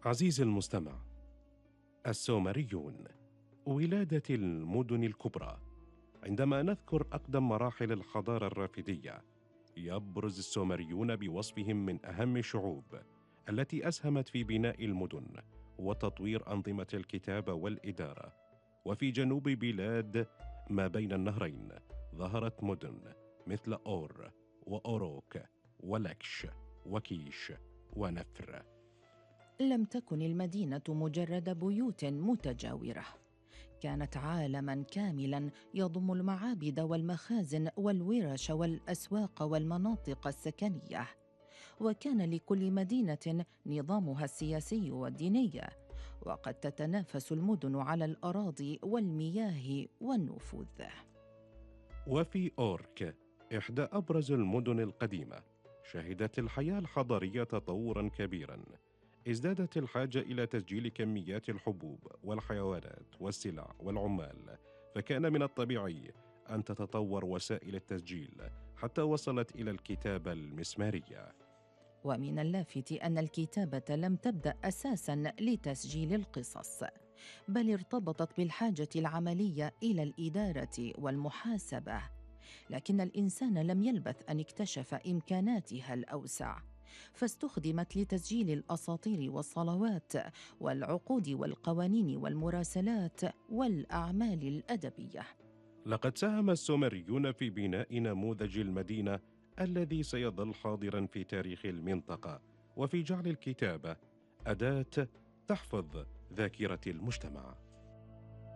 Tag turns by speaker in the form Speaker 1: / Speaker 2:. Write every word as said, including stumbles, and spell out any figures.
Speaker 1: عزيزي المستمع، السومريون ولادة المدن الكبرى. عندما نذكر أقدم مراحل الحضارة الرافدية، يبرز السومريون بوصفهم من أهم الشعوب التي أسهمت في بناء المدن وتطوير أنظمة الكتابة والإدارة. وفي جنوب بلاد ما بين النهرين ظهرت مدن مثل أور وأوروك ولكش وكيش ونفر.
Speaker 2: لم تكن المدينة مجرد بيوت متجاورة، كانت عالماً كاملاً يضم المعابد والمخازن والورش والأسواق والمناطق السكنية. وكان لكل مدينة نظامها السياسي والديني، وقد تتنافس المدن على الأراضي والمياه والنفوذ.
Speaker 1: وفي أورك، إحدى أبرز المدن القديمة، شهدت الحياة الحضرية تطوراً كبيراً. ازدادت الحاجة إلى تسجيل كميات الحبوب والحيوانات والسلع والعمال، فكان من الطبيعي أن تتطور وسائل التسجيل حتى وصلت إلى الكتابة المسمارية.
Speaker 2: ومن اللافت أن الكتابة لم تبدأ أساساً لتسجيل القصص، بل ارتبطت بالحاجة العملية إلى الإدارة والمحاسبة. لكن الإنسان لم يلبث أن اكتشف إمكاناتها الأوسع، فاستخدمت لتسجيل الأساطير والصلوات والعقود والقوانين والمراسلات والأعمال الأدبية.
Speaker 1: لقد ساهم السومريون في بناء نموذج المدينة الذي سيظل حاضراً في تاريخ المنطقة، وفي جعل الكتابة أداة تحفظ ذاكرة المجتمع.